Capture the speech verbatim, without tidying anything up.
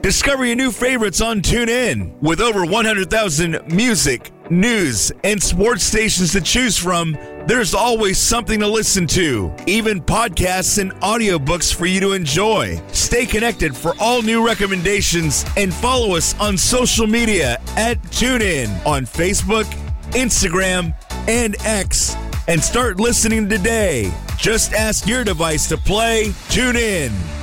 Discover your new favorites on TuneIn. With over one hundred thousand music, news, and sports stations to choose from, there's always something to listen to, even podcasts and audiobooks for you to enjoy. Stay connected for all new recommendations and follow us on social media at TuneIn on Facebook, Instagram, and X. And start listening today. Just ask your device to play TuneIn.